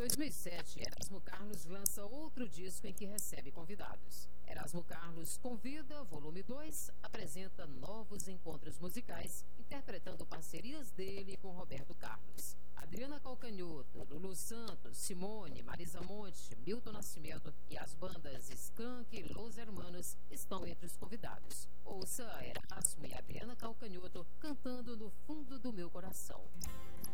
2007, Erasmo Carlos lança outro disco em que recebe convidados. Erasmo Carlos Convida, volume 2, apresenta novos encontros musicais, interpretando parcerias dele com Roberto Carlos. Adriana Calcanhoto, Lulu Santos, Simone, Marisa Monte, Milton Nascimento e as bandas Skank e Los Hermanos estão entre os convidados. Ouça Erasmo e Adriana Calcanhoto cantando No Fundo do Meu Coração.